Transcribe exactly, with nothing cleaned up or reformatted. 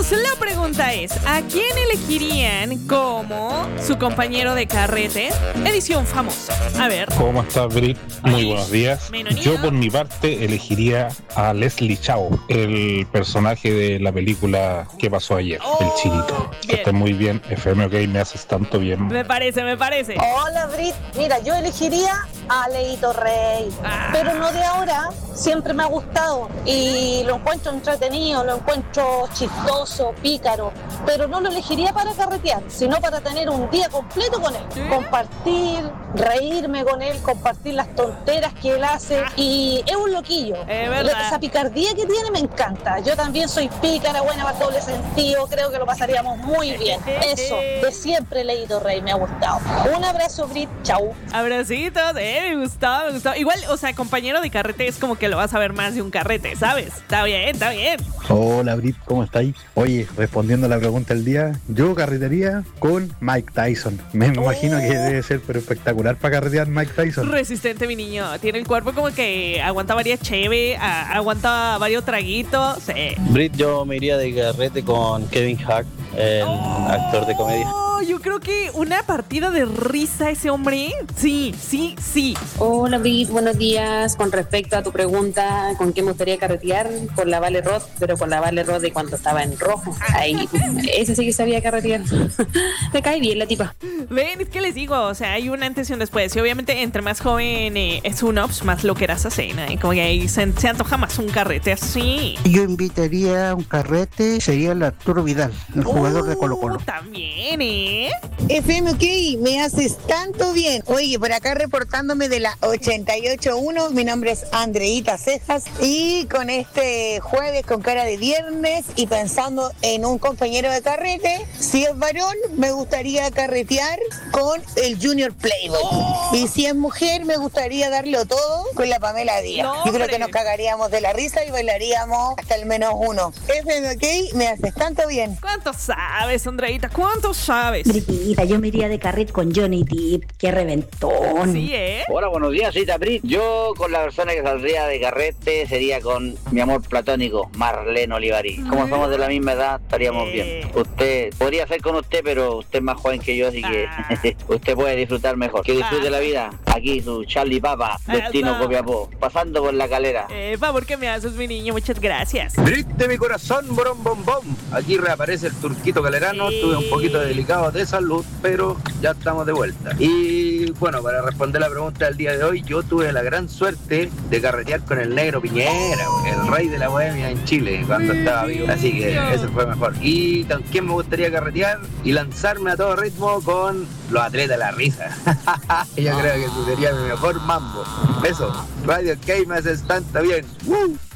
chicos, la pregunta es, ¿a quién elegirían como su compañero de carrete? Edición famoso. A ver. ¿Cómo estás, Brit? Muy buenos días. Menonía. Yo por mi parte elegiría a Leslie Chao, el personaje de la película que pasó ayer, Oh, El Chinito. Que bien. esté muy bien. F M, ok, me haces tanto bien. Me parece, me parece. Hola, Brit. Mira, yo elegiría a Leito Rey, Ah. pero no de ahora. Siempre me ha gustado y lo encuentro entretenido, lo encuentro chistoso, pícaro, pero no lo elegiría para carretear, sino para tener un día completo con él. ¿Sí? Compartir, reírme con él, compartir las tonteras que él hace y es un loquillo. Es verdad. Esa picardía que tiene me encanta. Yo también soy pícara, buena para doble sentido, creo que lo pasaríamos muy bien. Eso, de siempre Leito Rey, me ha gustado. Un abrazo, Brit, chau. Abracitos, eh, me gustaba, me gustaba. Igual, o sea, compañero de carrete es como que lo vas a ver más de un carrete, ¿sabes? Está bien, está bien. Hola Brit, ¿cómo estáis? Oye, respondiendo a la pregunta del día, yo carretería con Mike Tyson. Me imagino que debe ser pero espectacular para carretear Mike Tyson. Resistente, mi niño. Tiene el cuerpo como que aguanta varias cheve, a- aguanta varios traguitos. Sí. Brit, yo me iría de carrete con Kevin Hart, el actor de comedia. Oh, yo creo que una partida de risa ese hombre. Sí, sí, sí. Hola Brit, buenos días. Con respecto a tu pregunta, ¿con qué me gustaría carretear? Por la Vale Roth, pero por la Vale Roth de cuando estaba en rojo. Ahí, ese sí que sabía carretear. Me cae bien la tipa. Ven, es que les digo, o sea, hay un antes y un después. Y obviamente, entre más joven eh, es uno, pues más lo que era esa cena. Y como que ahí se, se antoja más un carrete así. Yo invitaría a un carrete, sería el Arturo Vidal, el jugador de Colo Colo. Uh, También, ¿eh? F M, ok, me haces tanto bien. Oye, por acá reportándome de la ochenta y ocho punto uno, mi nombre es Andreita Cejas y con este jueves con cara de viernes y pensando en un compañero de carrete, si es varón, me gustaría carretear con el Junior Playboy. Oh. Y si es mujer, me gustaría darlo todo con la Pamela Díaz. No, Yo creo hombre. que nos cagaríamos de la risa y bailaríamos hasta el menos uno. F M, ok, me haces tanto bien. ¿Cuánto sabes, Andreita? ¿Cuánto sabes? Britita, yo me iría de carrete con Johnny Depp, qué reventón. Sí, ¿eh? Hola, buenos días, Cita Brit. Yo con la persona que saldría de carrete sería con mi amor platónico, Marlene Olivari. Como somos de la misma edad, estaríamos bien. Usted, podría ser con usted, pero usted es más joven que yo, así que Ah. usted puede disfrutar mejor. Que disfrute Ah. la vida. Aquí su Charlie Papa, destino Eso. Copiapó, pasando por la calera. Eh, ¿por qué me haces, mi niño? Muchas gracias. Brit de mi corazón, brom bom bom. Aquí reaparece el Turquito Galerano. Sí. Estuve un poquito delicado de salud, pero ya estamos de vuelta. Y bueno, para responder la pregunta del día de hoy, yo tuve la gran suerte de carretear con el Negro Piñera, el rey de la bohemia en Chile cuando estaba vivo. Así que eso fue mejor. Y con quién me gustaría carretear y lanzarme a todo ritmo con los atletas de la risa. Yo creo que eso sería mi mejor mambo. Eso, Radio K me haces tanto bien. ¡Uh!